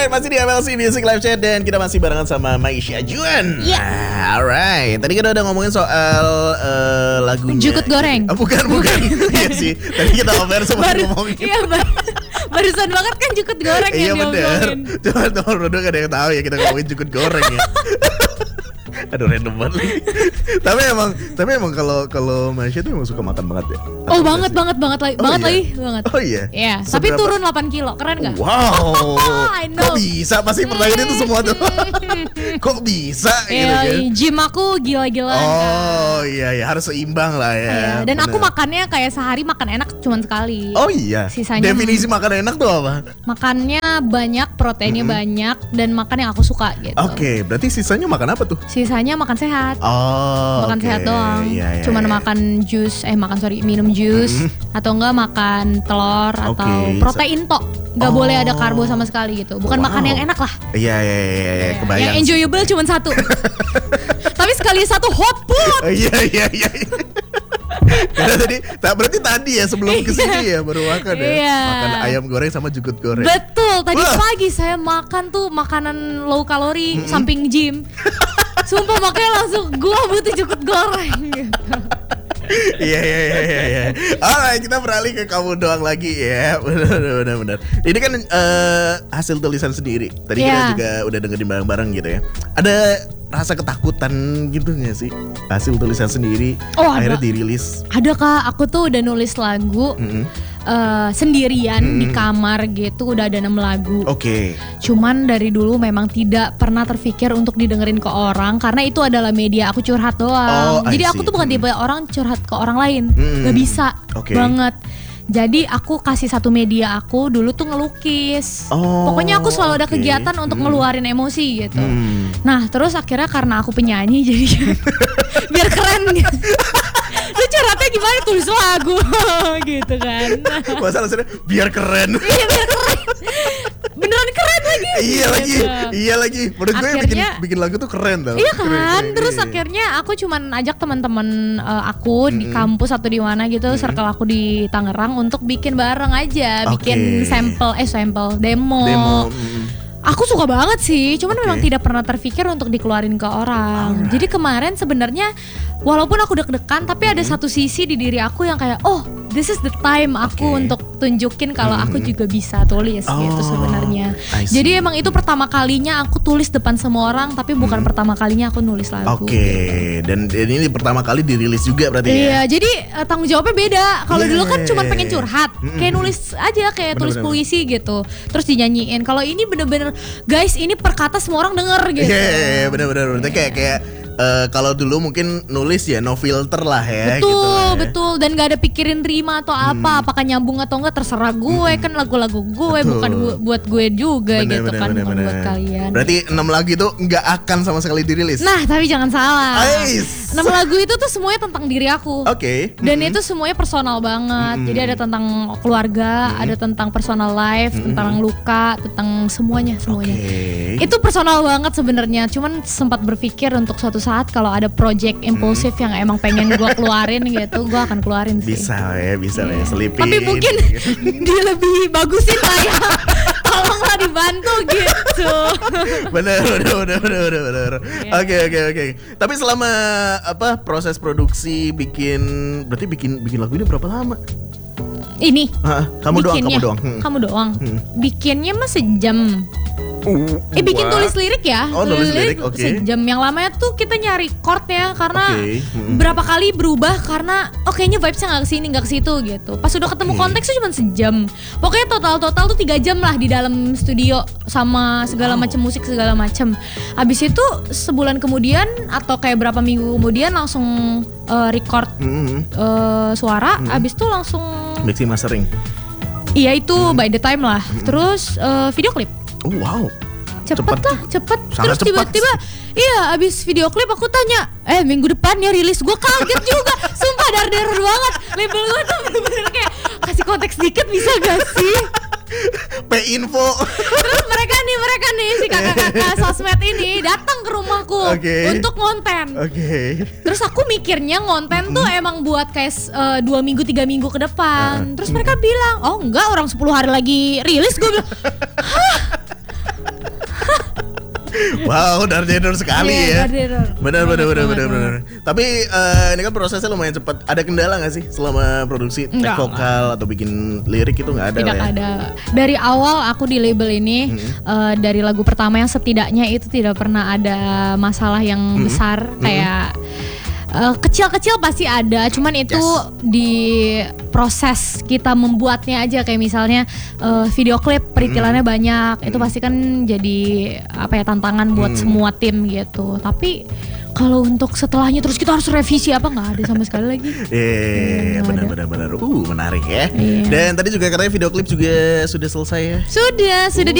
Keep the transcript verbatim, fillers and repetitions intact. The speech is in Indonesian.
Alright, masih di M L C Music Live Chat dan kita masih barengan sama Maisha Juan. Iya. Nah, alright, tadi kita udah ngomongin soal uh, lagunya Jukut goreng. Oh, bukan, bukan. Iya sih. Tadi kita over sempat Baru, ngomongin. iya, bar- barusan banget kan jukut goreng Iya yang bener. diomongin. Cuma teman produk ada yang tahu ya kita ngomongin jukut goreng ya. Aduh random banget lagi. Tapi emang tapi emang kalau kalau Maisha tuh emang suka makan banget ya. Oh banget banget banget lagi, Oh, banget iya? lagi, banget. Oh iya. Iya, tapi Seberapa- turun delapan kilo, keren gak? Wow. I know. Kok bisa pasti pertanyaan itu semua tuh. Kok bisa gitu Iya, kan? gym aku gila-gilaan kan. Oh iya ya harus seimbang lah ya. Iya, dan aku Bener. makannya kayak sehari makan enak cuma sekali. Oh iya. Sisanya- Definisi makan enak tuh apa? Makannya banyak, proteinnya banyak, dan makan yang aku suka gitu. Oke, berarti sisanya makan apa tuh? Sisanya makan sehat. Oh, Makan oke. sehat doang. Iya, iya, Cuman iya. makan jus, eh makan sorry minum jus atau enggak makan telur atau Oke. protein tok. Gak Oh. boleh ada karbo sama sekali gitu. Bukan Wow. makan yang enak lah. Iya iya iya, iya, iya. Kebayang. Yang enjoyable cuma satu. Tapi sekali satu hot food. Oh, iya iya iya. Karena tadi, tak berarti tadi ya sebelum kesini ya baru makan ya. Iya. Makan ayam goreng sama jukut goreng. Betul. Tadi Wah. pagi saya makan tuh makanan low kalori samping gym. Sumpah makanya langsung gua butuh jukut goreng gitu. Iya iya iya iya. iya. Alright, kita beralih ke kamu doang lagi ya. Benar benar benar. Ini kan eh, hasil tulisan sendiri. Tadi kita Iya. juga udah dengerin bareng-bareng gitu ya. Ada rasa ketakutan gitu nggak sih hasil tulisan sendiri Oh, ada. akhirnya dirilis? Ada Kak, aku tuh udah nulis lagu Mm-mm. eh, sendirian di Mm-mm. kamar gitu, udah ada enam lagu. Oke. Cuman dari dulu memang tidak pernah terpikir untuk didengerin ke orang karena itu adalah media aku curhat Oh, doang. I Jadi see. aku tuh bukan tipe orang curhat ke orang lain, Mm. gak bisa Oke. banget. Jadi aku kasih satu media aku dulu tuh ngelukis. Oh, Pokoknya aku selalu ada oke. kegiatan untuk Mm. ngeluarin emosi gitu. Hmm. Nah terus akhirnya karena aku penyanyi jadi biar keren gitu. Lu curhatnya gimana tulis lagu gitu kan. Masalah sebenarnya biar keren. Iya biar keren. Beneran keren lagi. Iya lagi, Gitu. iya lagi. Menurut gue yang bikin Akhirnya- bikin lagu tuh keren tau. Iya Keren, kan, keren, terus iya. akhirnya aku cuman ajak teman-teman eh, aku di kampus atau di mana gitu, circle aku di Tangerang untuk bikin bareng aja, bikin Oke. sampel, eh sampel demo. Demo. mm. Aku suka banget sih, cuman Oke. memang tidak pernah terpikir untuk dikeluarin ke orang. Alright. Jadi kemarin sebenarnya walaupun aku deg-degan, tapi ada satu sisi di diri aku yang kayak, oh this is the time aku Oke. untuk tunjukin kalau aku Mhm. juga bisa tulis gitu Oh, sebenarnya. I see. Jadi emang itu pertama kalinya aku tulis depan semua orang, tapi bukan pertama kalinya aku nulis lagu. Oke, dan, dan ini pertama kali dirilis juga berarti ya. Iya, jadi eh, tanggung jawabnya beda. Kalau Iya, dulu kan iya, cuma iya, pengen iya. curhat, Mm-mm. kayak nulis aja, kayak tulis Bener-bener. puisi gitu, terus dinyanyiin. Kalau ini bener-bener, guys, ini perkata semua orang denger gitu. Iya, iya, iya, benar-benar. Berarti kayak kayak eh, kalau dulu mungkin nulis ya no filter lah ya. Betul, gitu lah ya. betul. Dan gak ada pikirin rima atau apa, apakah nyambung atau enggak terserah gue, kan lagu-lagu gue Betul. bukan bu- buat gue juga Bener, gitu bener, kan, bener, bukan bener. buat kalian. Berarti enam lagu itu nggak akan sama sekali dirilis. Nah, tapi jangan salah. Ais. Enam lagu itu tuh semuanya tentang diri aku. Oke. Dan Mm-mm. itu semuanya personal banget. Mm-mm. Jadi ada tentang keluarga, ada tentang personal life, tentang luka, tentang semuanya, semuanya. Oke. Itu personal banget sebenarnya. Cuman sempat berpikir untuk suatu saat kalau ada project impulsif yang emang pengen gue keluarin gitu, gue akan keluarin sih. Bisa lah ya, bisa lah ya selipin. Tapi mungkin dia lebih bagusin lah ya. Tolonglah dibantu gitu. bener, bener, bener, bener, bener, bener. Iya. Oke, oke, oke. Tapi selama apa proses produksi bikin, berarti bikin bikin lagu ini berapa lama? Ini. Hah, kamu doang, bikinnya, kamu doang. Hmm. Kamu doang. Hmm. Bikinnya mah sejam. Uh, Eh bikin wah. tulis lirik ya. Oh, nulis lirik, oke. Sejam. Yang lamanya tuh kita nyari chordnya karena Oke, mm-mm. berapa kali berubah karena oh kayaknya vibesnya nggak kesini nggak kesitu gitu. Pas udah ketemu Oke. konteks tuh cuma sejam. Pokoknya total total tuh tiga jam lah di dalam studio sama segala Wow. macam musik segala macam. Abis itu sebulan kemudian atau kayak berapa minggu kemudian langsung eh, record Mm-mm. eh, suara. Abis itu langsung Mixing mastering. iya itu by the time lah. Terus eh, video klip. Oh, wow. Cepet, Cepet. lah, cepet. Sangat Terus cepat. tiba-tiba, iya abis video klip aku tanya, eh minggu depan ya rilis. Gue kaget juga, sumpah dar-dar banget. Label gue tuh bener-bener kayak, kasih konteks dikit bisa gak sih? P info. Terus mereka nih, mereka nih, si kakak-kakak sosmed ini datang ke rumahku Oke. untuk ngonten. Oke. Terus aku mikirnya ngonten tuh emang buat kayak uh, dua minggu, tiga minggu ke depan. Terus mereka bilang, oh enggak orang sepuluh hari lagi rilis. Gue bilang, hah? Wow, darjedor sekali Iya, ya. darjedor. Benar benar benar Banget, benar benar. Tapi eh, ini kan prosesnya lumayan cepat. Ada kendala nggak sih selama produksi take Enggak, vokal atau bikin lirik itu nggak ada Tidak lah ya? ada. Dari awal aku di label ini eh, dari lagu pertama yang setidaknya itu tidak pernah ada masalah yang besar kayak eh, kecil-kecil pasti ada. Cuman itu Yes. di proses kita membuatnya aja kayak misalnya eh, video klip perikilannya banyak. Itu pasti kan jadi apa ya tantangan buat semua tim gitu. Tapi kalau untuk setelahnya terus kita harus revisi apa nggak ada sama sekali lagi. Iya, nggak benar ada. benar benar. Uh, menarik ya. Iya. Dan tadi juga katanya video klip juga sudah selesai ya. Sudah, sudah